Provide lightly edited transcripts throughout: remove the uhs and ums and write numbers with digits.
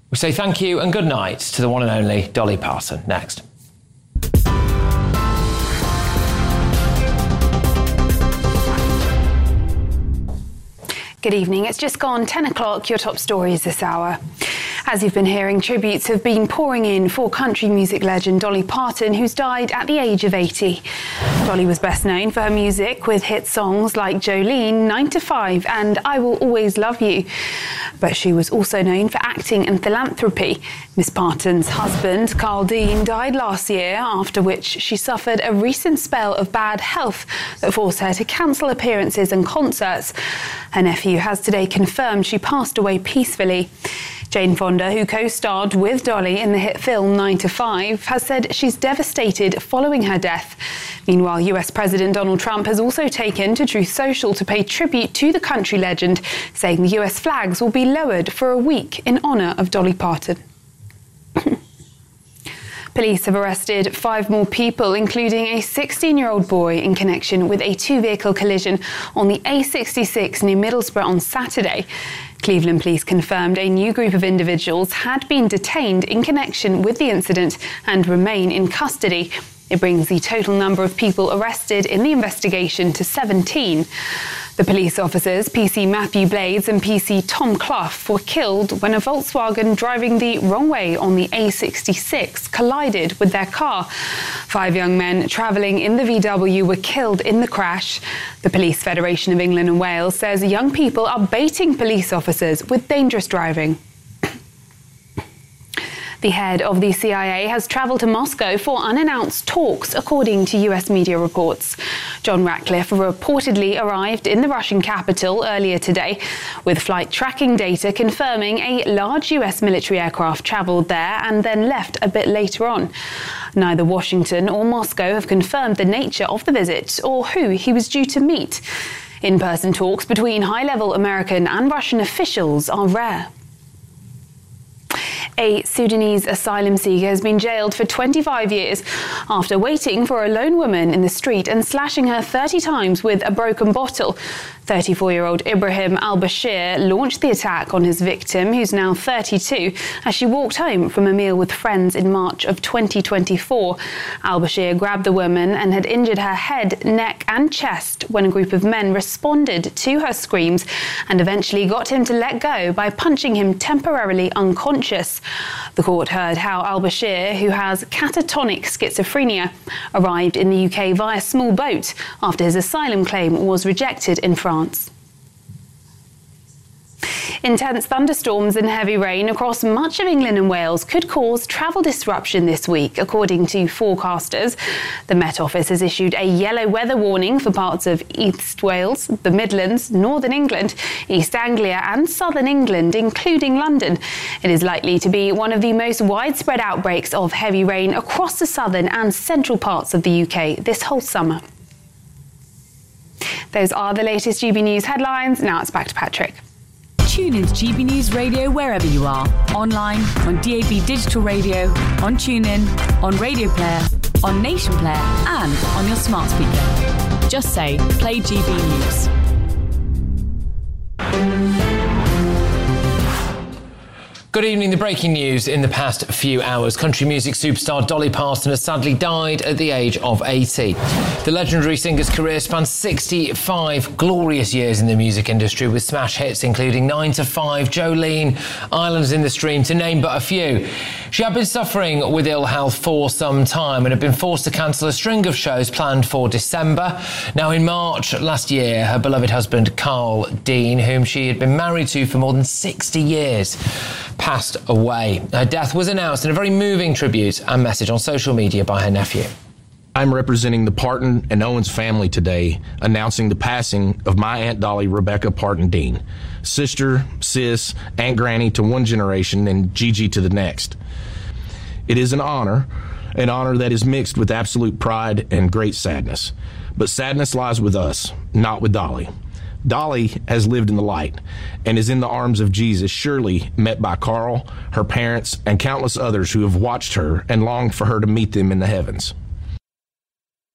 We say thank you and good night to the one and only Dolly Parton. Next. Good evening. It's just gone 10 o'clock. Your top stories this hour. As you've been hearing, tributes have been pouring in for country music legend Dolly Parton, who's died at the age of 80. Dolly was best known for her music with hit songs like Jolene, 9 to 5 and I Will Always Love You. But she was also known for acting and philanthropy. Miss Parton's husband, Carl Dean, died last year, after which she suffered a recent spell of bad health that forced her to cancel appearances and concerts. Her nephew has today confirmed she passed away peacefully. Jane Fonda, who co-starred with Dolly in the hit film 9 to 5, has said she's devastated following her death. Meanwhile, US President Donald Trump has also taken to Truth Social to pay tribute to the country legend, saying the US flags will be lowered for a week in honour of Dolly Parton. Police have arrested 5 more people, including a 16-year-old boy, in connection with a 2-vehicle collision on the A66 near Middlesbrough on Saturday. Cleveland police confirmed a new group of individuals had been detained in connection with the incident and remain in custody. It brings the total number of people arrested in the investigation to 17. The police officers, PC Matthew Blades and PC Tom Clough, were killed when a Volkswagen driving the wrong way on the A66 collided with their car. 5 young men travelling in the VW were killed in the crash. The Police Federation of England and Wales says young people are baiting police officers with dangerous driving. The head of the CIA has travelled to Moscow for unannounced talks, according to US media reports. John Ratcliffe reportedly arrived in the Russian capital earlier today, with flight tracking data confirming a large US military aircraft travelled there and then left a bit later on. Neither Washington or Moscow have confirmed the nature of the visit or who he was due to meet. In-person talks between high-level American and Russian officials are rare. A Sudanese asylum seeker has been jailed for 25 years after waiting for a lone woman in the street and slashing her 30 times with a broken bottle. 34-year-old Ibrahim al-Bashir launched the attack on his victim, who's now 32, as she walked home from a meal with friends in March of 2024. Al-Bashir grabbed the woman and had injured her head, neck and chest when a group of men responded to her screams and eventually got him to let go by punching him temporarily unconscious. The court heard how al-Bashir, who has catatonic schizophrenia, arrived in the UK via small boat after his asylum claim was rejected in France. Intense thunderstorms and heavy rain across much of England and Wales could cause travel disruption this week, according to forecasters. The Met Office has issued a yellow weather warning for parts of East Wales, the Midlands, Northern England, East Anglia and Southern England, including London. It is likely to be one of the most widespread outbreaks of heavy rain across the southern and central parts of the UK this whole summer. Those are the latest GB News headlines. Now it's back to Patrick. Tune into GB News Radio wherever you are. Online, on DAB Digital Radio, on TuneIn, on Radio Player, on Nation Player and on your smart speaker. Just say, play GB News. Good evening. The breaking news in the past few hours. Country music superstar Dolly Parton has sadly died at the age of 80. The legendary singer's career spans 65 glorious years in the music industry, with smash hits including 9 to 5, Jolene, Islands in the Stream, to name but a few. She had been suffering with ill health for some time and had been forced to cancel a string of shows planned for December. Now, in March last year, her beloved husband, Carl Dean, whom she had been married to for more than 60 years, passed away. Her death was announced in a very moving tribute and message on social media by her nephew. I'm representing the Parton and Owens family today, announcing the passing of my Aunt Dolly Rebecca Parton Dean, sister, sis, Aunt Granny to one generation and Gigi to the next. It is an honor that is mixed with absolute pride and great sadness. But sadness lies with us, not with Dolly. Dolly has lived in the light and is in the arms of Jesus, surely met by Carl, her parents, and countless others who have watched her and longed for her to meet them in the heavens.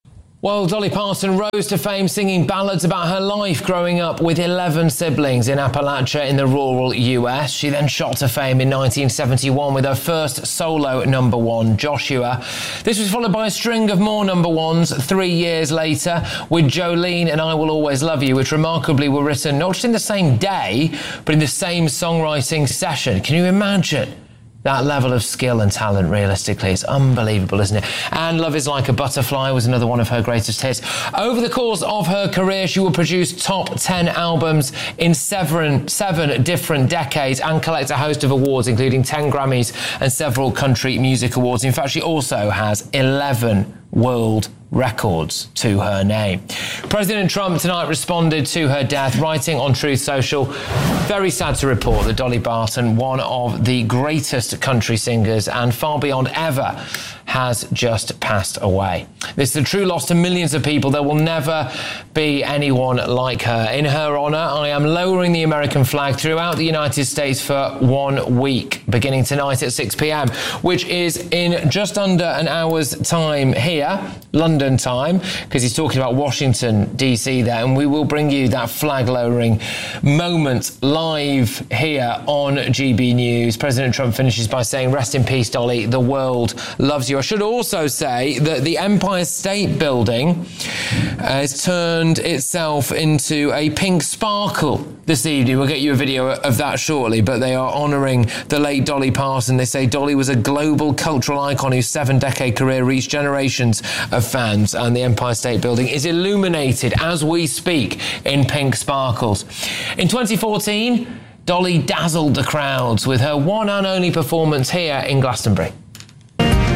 Well, Dolly Parton rose to fame singing ballads about her life growing up with 11 siblings in Appalachia in the rural US. She then shot to fame in 1971 with her first solo number one, Joshua. This was followed by a string of more number ones 3 years later with Jolene and I Will Always Love You, which remarkably were written not just in the same day, but in the same songwriting session. Can you imagine that level of skill and talent? Realistically, it's unbelievable, isn't it? And Love Is Like a Butterfly was another one of her greatest hits. Over the course of her career, she will produce top 10 albums in seven different decades and collect a host of awards, including 10 Grammys and several country music awards. In fact, she also has 11 world records to her name. President Trump tonight responded to her death, writing on Truth Social, "Very sad to report that Dolly Parton, one of the greatest country singers and far beyond ever, has just passed away. This is a true loss to millions of people. There will never be anyone like her. In her honour, I am lowering the American flag throughout the United States for 1 week, beginning tonight at 6 p.m, which is in just under an hour's time here, London time, because he's talking about Washington, D.C. there, and we will bring you that flag-lowering moment live here on GB News. President Trump finishes by saying, "Rest in peace, Dolly. The world loves you." I should also say that the Empire State Building has turned itself into a pink sparkle this evening. We'll get you a video of that shortly, but they are honouring the late Dolly Parton. They say Dolly was a global cultural icon whose 7-decade career reached generations of fans, and the Empire State Building is illuminated as we speak in pink sparkles. In 2014, Dolly dazzled the crowds with her one and only performance here in Glastonbury.